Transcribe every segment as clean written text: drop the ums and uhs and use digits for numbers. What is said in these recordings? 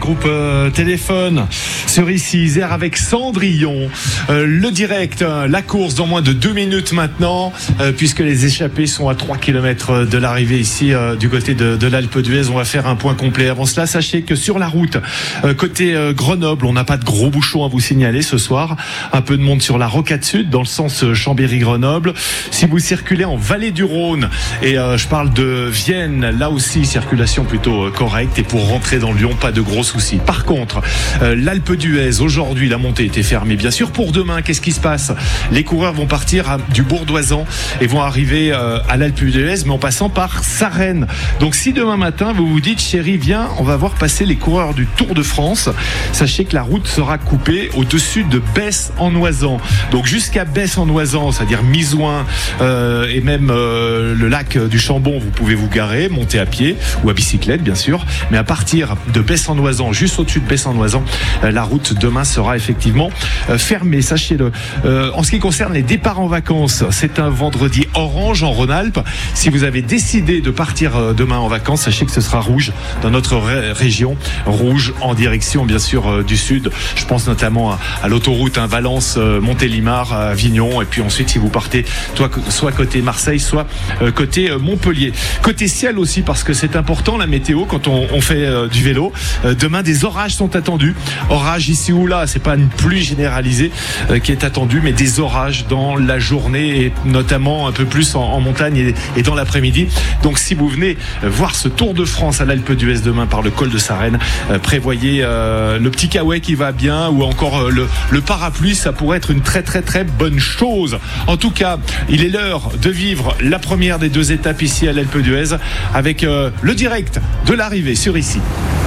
groupe téléphone sur ici Isère avec Cendrillon. Le direct, la course dans moins de 2 minutes maintenant, puisque les échappés sont à 3 km de l'arrivée ici du côté de l'Alpe d'Huez. On va faire un point complet. Avant cela, sachez que sur la route, côté Grenoble, on n'a pas de gros bouchons à vous signaler ce soir. Un peu de monde sur la Rocade Sud, dans le sens Chambéry-Grenoble. Si vous circulez en Vallée du Rhône, et je parle de Vienne, là aussi, circulation plutôt correcte. Et pour rentrer dans Lyon, pas de gros soucis. Par contre, l'Alpe d'Huez, aujourd'hui, la montée était fermée. Bien sûr, pour demain, qu'est-ce qui se passe ? Les coureurs vont partir du Bourdoisan et vont arriver à l'Alpe d'Huez, mais en passant par Sarrennes. Donc, si demain matin, vous vous dites, chérie, viens, on va voir passer les coureurs du Tour de France, sachez que la route sera coupée au-dessus de Besse-en-Oisan. Donc, jusqu'à Besse-en-Oisan, c'est-à-dire Misouin et même le lac du Chambon, vous pouvez vous garer, monter à pied ou à bicyclette, bien sûr. Mais à partir de Besse-en-Oisan, juste au-dessus de Besse-en-Oisan, la route demain sera effectivement fermée, sachez-le. En ce qui concerne les départs en vacances, c'est un vendredi orange en Rhône-Alpes. Si vous avez décidé de partir demain en vacances, sachez que ce sera rouge dans notre région, rouge en direction bien sûr du sud. Je pense notamment à l'autoroute Valence, Montélimar, Avignon, et puis ensuite si vous partez soit côté Marseille, soit côté Montpellier. Côté ciel aussi, parce que c'est important la météo quand on fait du vélo. Demain, des orages sont attendus. Orages ici ou là, c'est pas une pluie généralisée qui est attendue, mais des orages dans la journée et notamment un peu plus en montagne et dans l'après-midi. Donc si vous venez voir ce Tour de France à l'Alpe d'Huez demain par le col de Sarrennes, prévoyez le petit kawaii qui va bien ou encore le parapluie, ça pourrait être une très très très bonne chose. En tout cas, il est l'heure de vivre la première des 2 étapes ici à l'Alpe d'Huez avec le direct de l'arrivée sur ici.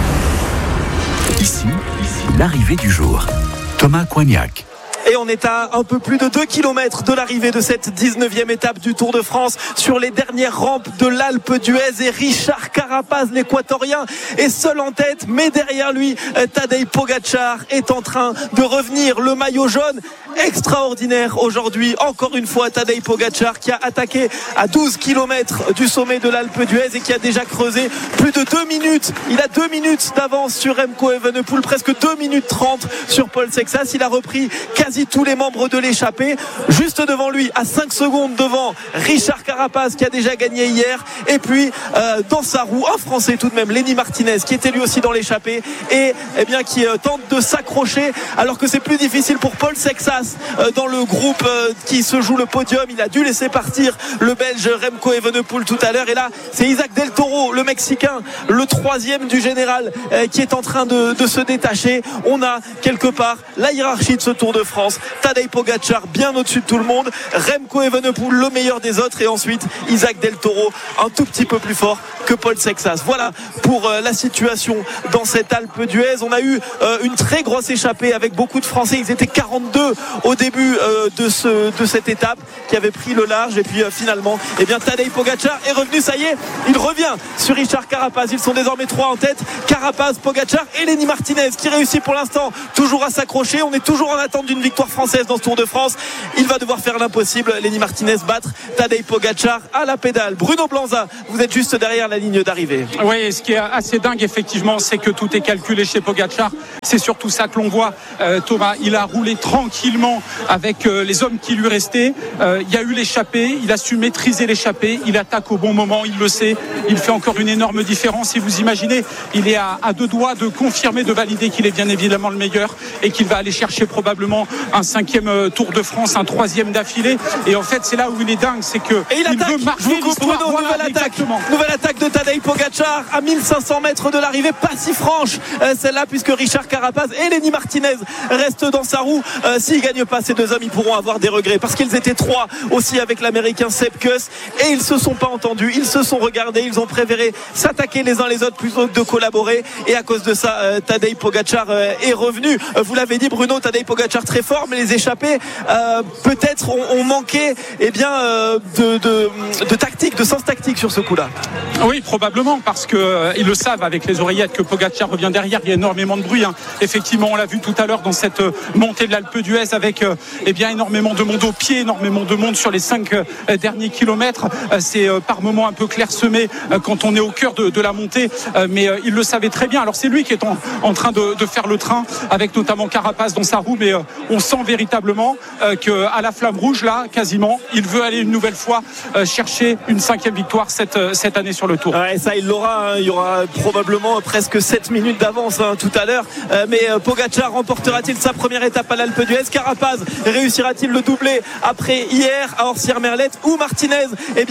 Ici, l'arrivée du jour. Thomas Coignac. Et on est à un peu plus de 2 km de l'arrivée de cette 19e étape du Tour de France sur les dernières rampes de l'Alpe d'Huez. Et Richard Carapaz, l'équatorien, est seul en tête, mais derrière lui, Tadej Pogačar est en train de revenir. Le maillot jaune extraordinaire aujourd'hui, encore une fois Tadej Pogačar qui a attaqué à 12 km du sommet de l'Alpe d'Huez et qui a déjà creusé plus de 2 minutes. Il a 2 minutes d'avance sur Remco Evenepoel, presque 2 minutes 30 sur Paul Sexas. Il a repris quasi tous les membres de l'échappée. Juste devant lui, à 5 secondes devant, Richard Carapaz qui a déjà gagné hier. Et puis dans sa roue, un Français tout de même, Lenny Martinez, qui était lui aussi dans l'échappée et qui tente de s'accrocher alors que c'est plus difficile pour Paul Sexas dans le groupe qui se joue le podium. Il a dû laisser partir le Belge Remco Evenepoel tout à l'heure. Et là, c'est Isaac Del Toro, le Mexicain, le 3e du général, qui est en train de se détacher. On a quelque part la hiérarchie de ce Tour de France. Tadej Pogačar bien au-dessus de tout le monde, Remco Evenepoel le meilleur des autres, et ensuite Isaac Del Toro un tout petit peu plus fort que Paul Sexas. Voilà pour la situation dans cette Alpe d'Huez. On a eu une très grosse échappée avec beaucoup de Français. Ils étaient 42 au début de cette étape qui avait pris le large, et puis finalement Tadej Pogačar est revenu. Ça y est, il revient sur Richard Carapaz. Ils sont désormais 3 en tête, Carapaz, Pogačar et Lenny Martinez qui réussit pour l'instant toujours à s'accrocher. On est toujours en attente d'une victoire française dans ce Tour de France. Il va devoir faire l'impossible, Lenny Martinez, battre Tadej Pogačar à la pédale. Bruno Blanza, vous êtes juste derrière la ligne d'arrivée. Oui, ce qui est assez dingue effectivement, c'est que tout est calculé chez Pogačar. C'est surtout ça que l'on voit, Thomas. Il a roulé tranquillement avec les hommes qui lui restaient. Il y a eu l'échappée, il a su maîtriser l'échappée, il attaque au bon moment, il le sait. Il fait encore une énorme différence. Si vous imaginez, il est à 2 doigts de confirmer, de valider qu'il est bien évidemment le meilleur et qu'il va aller chercher probablement un 5e Tour de France, un 3e d'affilée. Et en fait, c'est là où il est dingue, c'est que il veut marquer l'histoire. Nouvelle attaque de Tadej Pogačar à 1500 mètres de l'arrivée, pas si franche celle-là, puisque Richard Carapaz et Lenny Martinez restent dans sa roue. S'ils ne gagnent pas, ces 2 hommes, ils pourront avoir des regrets, parce qu'ils étaient 3 aussi avec l'américain Sepp Kuss, et ils se sont pas entendus, ils se sont regardés, ils ont préféré s'attaquer les uns les autres plutôt que de collaborer, et à cause de ça, Tadej Pogačar est revenu. Vous l'avez dit, Bruno, Tadej Pogačar très fort, mais les échappés peut-être ont manqué de tactique, de sens tactique sur ce coup-là. Oui, probablement, parce que ils le savent avec les oreillettes que Pogacar revient derrière. Il y a énormément de bruit. Effectivement, on l'a vu tout à l'heure dans cette montée de l'Alpe d'Huez avec énormément de monde au pied, énormément de monde sur les 5 derniers kilomètres. C'est par moments un peu clairsemé quand on est au cœur de la montée, mais il le savait très bien. Alors c'est lui qui est en train de faire le train, avec notamment Carapace dans sa roue, mais on sent véritablement qu'à la flamme rouge, là, quasiment, il veut aller une nouvelle fois chercher une 5e victoire cette année sur le Tour. Ouais, ça il l'aura, hein. Il y aura probablement presque 7 minutes d'avance tout à l'heure, mais Pogacar remportera-t-il sa première étape à l'Alpe d'Huez? Carapaz réussira-t-il le doublé après hier à Orsières-Merlette, ou Martinez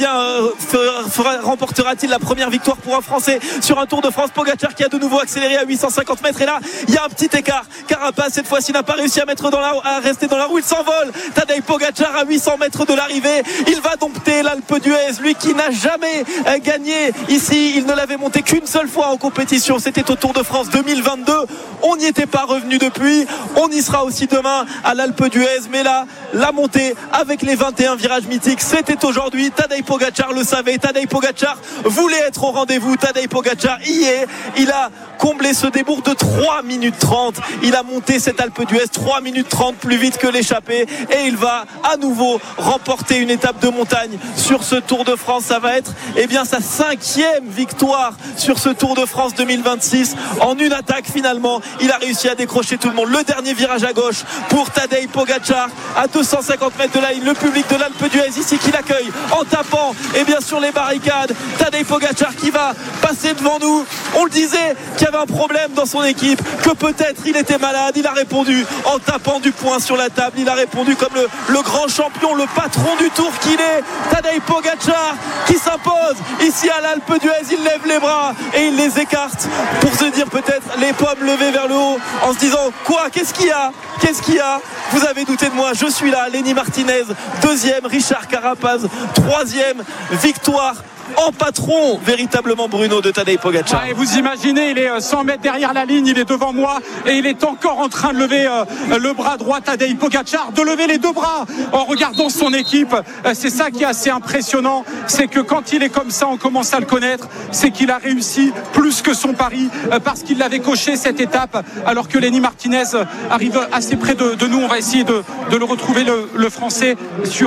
remportera-t-il la première victoire pour un Français sur un Tour de France? Pogacar qui a de nouveau accéléré à 850 mètres, et là il y a un petit écart. Carapaz cette fois-ci n'a pas réussi à rester dans la roue, il s'envole. Tadej Pogacar à 800 mètres de l'arrivée, il va dompter l'Alpe d'Huez, lui qui n'a jamais gagné ici. Il ne l'avait monté qu'une seule fois en compétition, c'était au Tour de France 2022. On n'y était pas revenu depuis, on y sera aussi demain à l'Alpe d'Huez, mais là la montée avec les 21 virages mythiques, c'était aujourd'hui. Tadej Pogacar le savait, Tadej Pogacar voulait être au rendez-vous, Tadej Pogacar y est. Il a comblé ce débours de 3 minutes 30, il a monté cette Alpe d'Huez 3 minutes 30 plus vite que l'échappée, et il va à nouveau remporter une étape de montagne sur ce Tour de France. Ça va être sa 5e victoire sur ce Tour de France 2026. En une attaque, finalement il a réussi à décrocher tout le monde. Le dernier virage à gauche pour Tadej Pogacar à 250 mètres de la ligne. Le public de l'Alpe d'Huez ici qui l'accueille en tapant sur les barricades. Tadej Pogacar qui va passer devant nous. On le disait qu'il y avait un problème dans son équipe, que peut-être il était malade. Il a répondu en tapant du poing sur la table, il a répondu comme le grand champion, le patron du Tour qu'il est. Tadej Pogacar qui s'impose ici à l'Alpe d'Huez. Il lève les bras et il les écarte pour se dire peut-être les pommes levées vers le haut, en se disant quoi, qu'est-ce qu'il y a, vous avez douté de moi, je suis là. Lenny Martinez 2e, Richard Carapaz 3e, victoire en patron véritablement, Bruno, de Tadej Pogacar. Et vous imaginez, il est 100 mètres derrière la ligne, il est devant moi et il est encore en train de lever le bras droit, Tadej Pogacar, de lever les deux bras en regardant son équipe. C'est ça qui est assez impressionnant, c'est que quand il est comme ça, on commence à le connaître, c'est qu'il a réussi plus que son pari, parce qu'il l'avait coché cette étape, alors que Lenny Martinez arrive assez près de nous. On va essayer de le retrouver, le Français, sur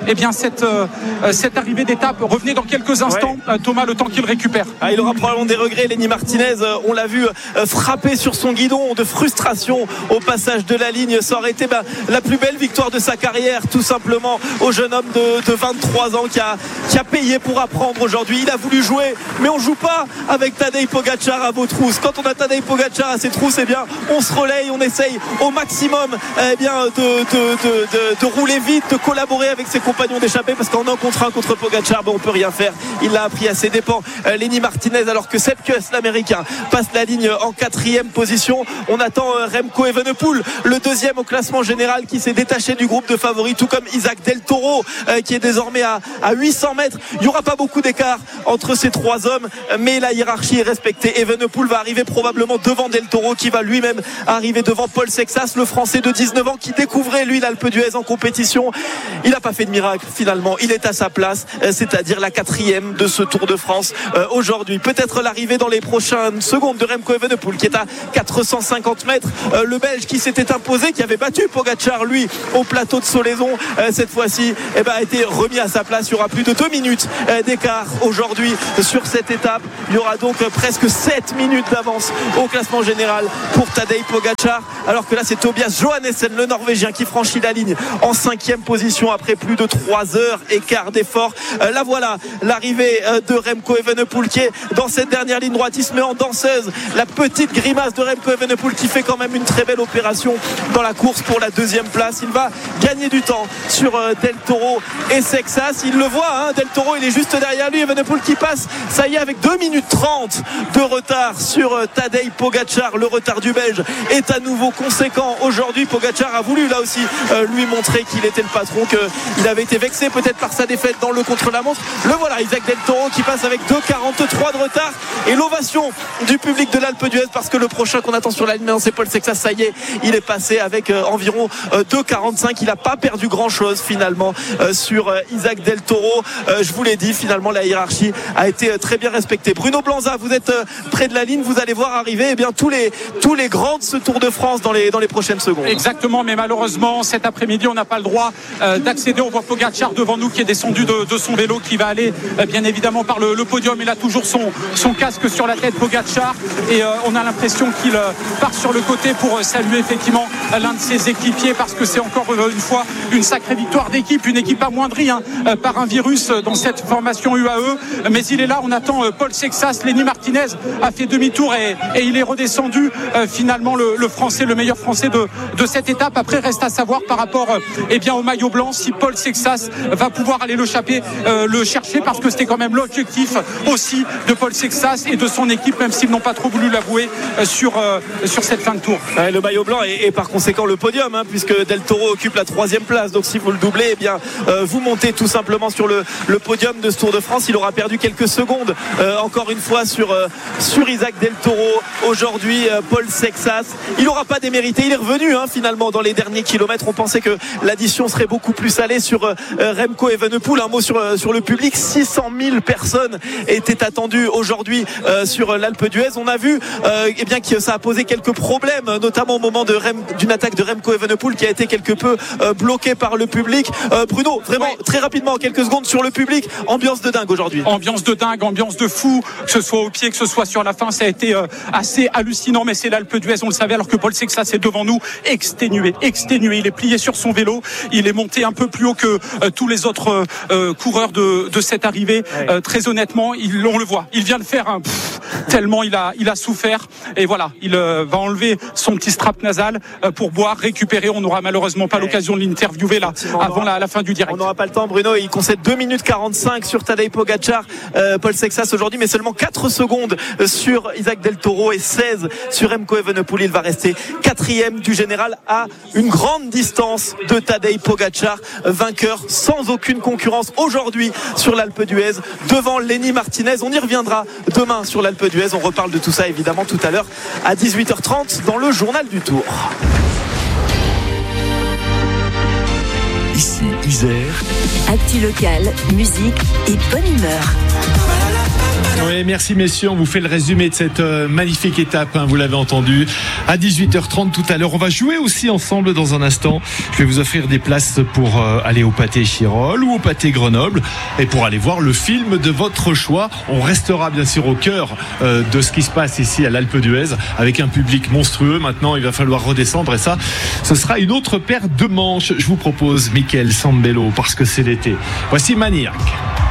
cette arrivée d'étape. Revenez dans quelques instants, Thomas, le temps qu'il récupère. Il aura probablement des regrets, Lenny Martinez. On l'a vu frapper sur son guidon de frustration au passage de la ligne. Ça aurait été la plus belle victoire de sa carrière, tout simplement, au jeune homme de 23 ans qui a payé pour apprendre aujourd'hui. Il a voulu jouer, mais on joue pas avec Tadej Pogacar à vos trousses. Quand on a Tadej Pogacar à ses trousses, on se relaye, on essaye au maximum de rouler vite, de collaborer avec ses compagnons d'échappée, parce qu'en 1 contre 1 contre Pogacar, on peut rien faire. Il l'a appris à ses dépens, Lenny Martinez, alors que Sepp Kuss, l'américain, passe la ligne en 4e position. On attend Remco Evenepoel, le 2e au classement général, qui s'est détaché du groupe de favoris, tout comme Isaac Del Toro, qui est désormais à 800 mètres. Il n'y aura pas beaucoup d'écart entre ces 3 hommes, mais la hiérarchie est respectée. Evenepoel va arriver probablement devant Del Toro, qui va lui-même arriver devant Paul Sexas, le Français de 19 ans qui découvrait lui l'Alpe d'Huez en compétition. Il n'a pas fait de miracle finalement, il est à sa place, c'est-à-dire la 4e de ce Tour de France aujourd'hui. Peut-être l'arrivée dans les prochaines secondes de Remco Evenepoel, qui est à 450 mètres, le Belge qui s'était imposé, qui avait battu Pogacar lui au plateau de Solaison, cette fois-ci a été remis à sa place. Il y aura plus de 2 minutes d'écart aujourd'hui sur cette étape. Il y aura donc presque 7 minutes d'avance au classement général pour Tadej Pogacar, alors que là c'est Tobias Johannessen, le Norvégien, qui franchit la ligne en 5e position après plus de 3 heures et quart d'effort. Là voilà l'arrivée de Remco Evenepoel, qui est dans cette dernière ligne droite. Il se met en danseuse, la petite grimace de Remco Evenepoel, qui fait quand même une très belle opération dans la course pour la 2e place. Il va gagner du temps sur Del Toro et Sexas. Il le voit, Del Toro il est juste derrière lui. Evenepoel qui passe, ça y est, avec 2 minutes 30 de retard sur Tadej Pogacar. Le retard du Belge est à nouveau conséquent aujourd'hui. Pogacar a voulu là aussi lui montrer qu'il était le patron, qu'il avait été vexé peut-être par sa défaite dans le contre-la-montre. Le voilà, Isaac Isaac Del Toro qui passe avec 2,43 de retard et l'ovation du public de l'Alpe d'Huez parce que le prochain qu'on attend sur la ligne, c'est Paul Sexas. Ça y est, il est passé avec environ 2,45. Il n'a pas perdu grand chose finalement sur Isaac Del Toro. Je vous l'ai dit, finalement la hiérarchie a été très bien respectée. Bruno Blanza, vous êtes près de la ligne, vous allez voir arriver tous les grands de ce Tour de France dans les prochaines secondes. Exactement, mais malheureusement cet après-midi on n'a pas le droit d'accéder. On voit Pogacar devant nous qui est descendu de son vélo, qui va aller bien évidemment par le podium. Il a toujours son casque sur la tête, Pogacar, et on a l'impression qu'il part sur le côté pour saluer effectivement l'un de ses équipiers, parce que c'est encore une fois une sacrée victoire d'équipe, une équipe amoindrie par un virus dans cette formation UAE, mais il est là. On attend Paul Sexas. Lenny Martinez a fait demi-tour et il est redescendu finalement le français, le meilleur français de cette étape. Après, reste à savoir par rapport au maillot blanc si Paul Sexas va pouvoir aller le chercher, parce que c'était quand même l'objectif aussi de Paul Sexas et de son équipe, même s'ils n'ont pas trop voulu l'avouer sur cette fin de tour. Le maillot blanc et par conséquent le podium, puisque Del Toro occupe la 3e place. Donc si vous le doublez, vous montez tout simplement sur le podium de ce Tour de France. Il aura perdu quelques secondes encore une fois sur Isaac Del Toro aujourd'hui. Paul Sexas, il n'aura pas démérité. Il est revenu finalement dans les derniers kilomètres. On pensait que l'addition serait beaucoup plus salée sur Remco Evenepoel. Un mot sur le public. 600 000 personnes étaient attendues aujourd'hui sur l'Alpe d'Huez. On a vu que ça a posé quelques problèmes, notamment au moment d'une attaque de Remco Evenepoel qui a été quelque peu bloqué par le public. Bruno, vraiment très rapidement en quelques secondes sur le public, ambiance de dingue aujourd'hui. Ambiance de dingue, ambiance de fou, que ce soit au pied, que ce soit sur la fin, ça a été assez hallucinant. Mais c'est l'Alpe d'Huez, on le savait, alors que Paul Sexas est devant nous, exténué. Il est plié sur son vélo, il est monté un peu plus haut que tous les autres coureurs de cette arrivée. Très honnêtement, on le voit, il vient de faire tellement il a souffert, et voilà, il va enlever son petit strap nasal pour boire, récupérer. On n'aura malheureusement pas l'occasion de l'interviewer là avant la fin du direct. On n'aura pas le temps, Bruno. Il concède 2 minutes 45 sur Tadej Pogacar, Paul Sexas aujourd'hui, mais seulement 4 secondes sur Isaac Del Toro et 16 sur Remco Evenepoel. Il va rester 4e du général à une grande distance de Tadej Pogacar, vainqueur sans aucune concurrence aujourd'hui sur l'Alpe d'Huez devant Lenny Martinez. On y reviendra demain sur l'Alpe d'Huez. On reparle de tout ça évidemment tout à l'heure à 18h30 dans le journal du Tour. Ici Isère. Actu locale, musique et bonne humeur. Oui, merci messieurs, on vous fait le résumé de cette magnifique étape, vous l'avez entendu, à 18h30 tout à l'heure. On va jouer aussi ensemble dans un instant. Je vais vous offrir des places pour aller au Pâté Chirol ou au Pâté Grenoble, et pour aller voir le film de votre choix. On restera bien sûr au cœur de ce qui se passe ici à l'Alpe d'Huez, avec un public monstrueux. Maintenant il va falloir redescendre, et ça, ce sera une autre paire de manches. Je vous propose Michael Sambello, parce que c'est l'été. Voici Maniac.